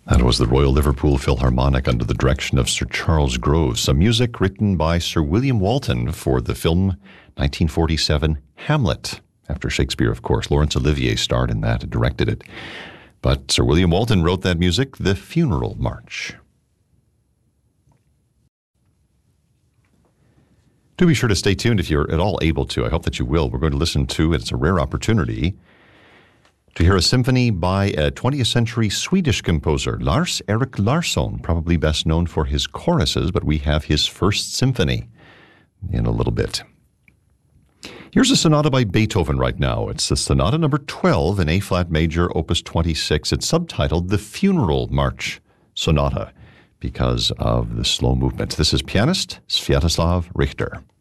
That was the Royal Liverpool Philharmonic under the direction of Sir Charles Groves. Some music written by Sir William Walton for the film 1947 Hamlet. After Shakespeare, of course. Laurence Olivier starred in that and directed it. But Sir William Walton wrote that music, The Funeral March. Do be sure to stay tuned if you're at all able to. I hope that you will. We're going to listen to, it's a rare opportunity, to hear a symphony by a 20th century Swedish composer, Lars-Erik Larsson, probably best known for his choruses, but we have his first symphony in a little bit. Here's a sonata by Beethoven right now. It's the Sonata number 12 in A-flat major, opus 26. It's subtitled The Funeral March Sonata because of the slow movement. This is pianist Sviatoslav Richter.